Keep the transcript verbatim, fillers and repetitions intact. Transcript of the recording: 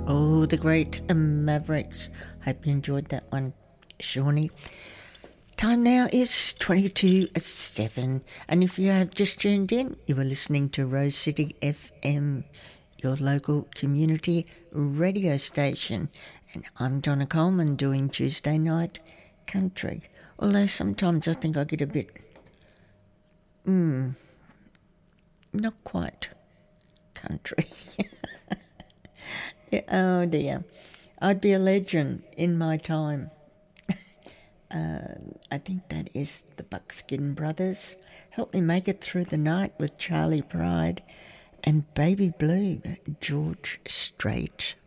Oh, the great Mavericks. Hope you enjoyed that one, Shawnee. Time now is twenty-two to seven, and if you have just tuned in, you are listening to Rose City F M, your local community radio station, and I'm Donna Coleman doing Tuesday Night Country. Although sometimes I think I get a bit, hmm, not quite country. Yeah, oh dear. I'd be a legend in my time. uh, I think that is the Buckskin Brothers. Help Me Make It Through the Night with Charlie Pride and Baby Blue, George Strait.